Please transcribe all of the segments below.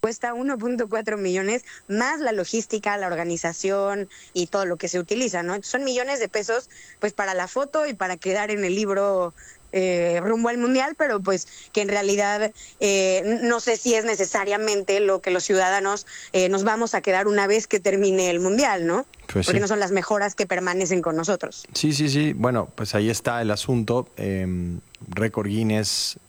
cuesta 1.4 millones, más la logística, la organización y todo lo que se utiliza, ¿no? Son millones de pesos, pues, para la foto y para quedar en el libro rumbo al Mundial, pero pues que en realidad no sé si es necesariamente lo que los ciudadanos nos vamos a quedar una vez que termine el Mundial, ¿no? Pues porque sí. no son las mejoras que permanecen con nosotros. Sí. Bueno, pues ahí está el asunto. Récord Guinness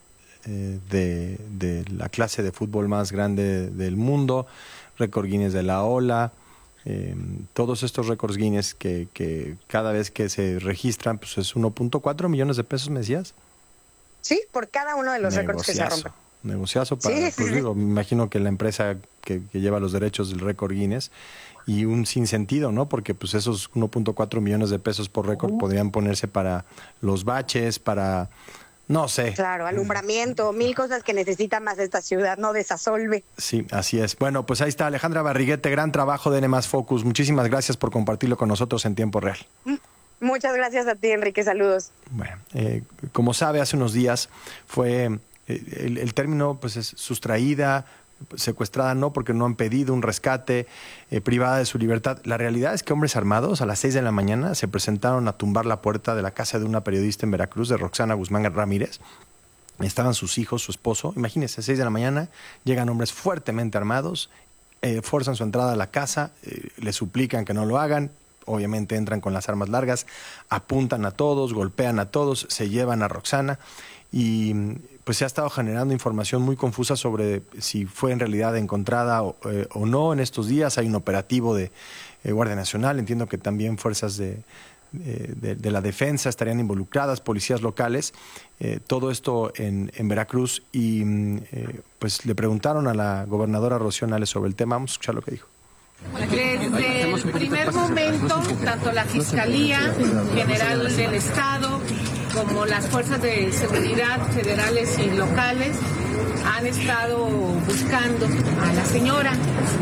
de la clase de fútbol más grande del mundo, récord Guinness de la ola. Todos estos récords Guinness que cada vez que se registran, pues es 1.4 millones de pesos, ¿me decías? Sí, por cada uno de los récords que se rompen. Negociazo para, Sí. Digo, me imagino que la empresa que lleva los derechos del récord Guinness, y un sinsentido, ¿no? Porque pues esos 1.4 millones de pesos por récord podrían ponerse para los baches, para... No sé. Claro, alumbramiento, 1000 cosas que necesita más esta ciudad, no desasolve. Sí, así es. Bueno, pues ahí está Alejandra Barriguete, gran trabajo de N+ Focus. Muchísimas gracias por compartirlo con nosotros en tiempo real. Muchas gracias a ti, Enrique, saludos. Bueno, como sabe, hace unos días fue el término, pues es sustraída, secuestrada, no, porque no han pedido un rescate, privada de su libertad. La realidad es que hombres armados a las 6 de la mañana se presentaron a tumbar la puerta de la casa de una periodista en Veracruz, de Roxana Guzmán Ramírez. Estaban sus hijos, su esposo. Imagínense, 6 de la mañana, llegan hombres fuertemente armados, forzan su entrada a la casa, le suplican que no lo hagan. Obviamente entran con las armas largas, apuntan a todos, golpean a todos, se llevan a Roxana y pues se ha estado generando información muy confusa sobre si fue en realidad encontrada o no en estos días. Hay un operativo de Guardia Nacional, entiendo que también fuerzas de la defensa estarían involucradas, policías locales, todo esto en Veracruz y pues le preguntaron a la gobernadora Rocío Nale sobre el tema. Vamos a escuchar lo que dijo. Desde el primer momento, tanto la Fiscalía General del Estado como las fuerzas de seguridad federales y locales han estado buscando a la señora.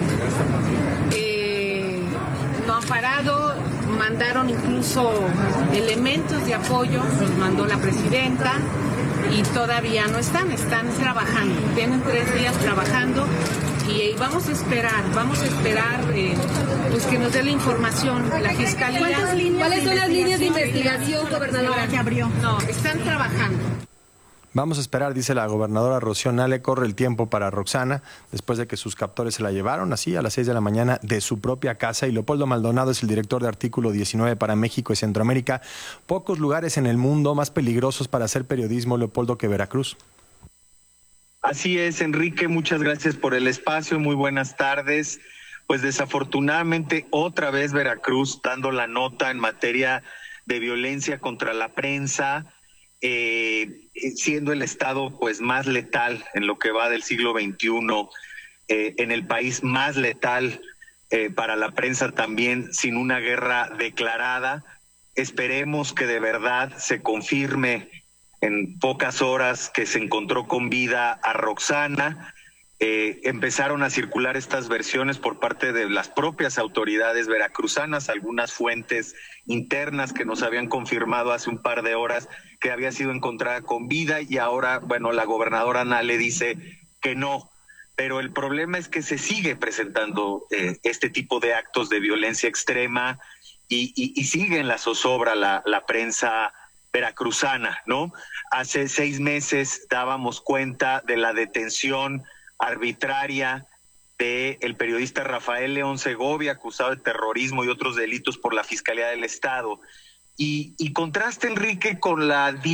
No han parado, mandaron incluso elementos de apoyo, los mandó la presidenta y todavía no están trabajando, tienen 3 días trabajando. Y vamos a esperar pues que nos dé la información la Fiscalía. ¿Cuáles son las líneas de investigación, gobernadora? No, están trabajando. Vamos a esperar, dice la gobernadora Rocío Nale. Corre el tiempo para Roxana, después de que sus captores se la llevaron así a las 6 de la mañana de su propia casa. Y Leopoldo Maldonado es el director de Artículo 19 para México y Centroamérica. Pocos lugares en el mundo más peligrosos para hacer periodismo, Leopoldo, que Veracruz. Así es, Enrique, muchas gracias por el espacio, muy buenas tardes. Pues desafortunadamente otra vez Veracruz dando la nota en materia de violencia contra la prensa, siendo el estado pues más letal en lo que va del siglo XXI, en el país más letal para la prensa también, sin una guerra declarada. Esperemos que de verdad se confirme en pocas horas que se encontró con vida a Roxana. Empezaron a circular estas versiones por parte de las propias autoridades veracruzanas, algunas fuentes internas que nos habían confirmado hace un par de horas que había sido encontrada con vida, y ahora, bueno, la gobernadora Nale dice que no. Pero el problema es que se sigue presentando este tipo de actos de violencia extrema y sigue en la zozobra la prensa veracruzana, ¿no? Hace 6 meses dábamos cuenta de la detención arbitraria del periodista Rafael León Segovia, acusado de terrorismo y otros delitos por la Fiscalía del Estado. Y contrasta, Enrique, con la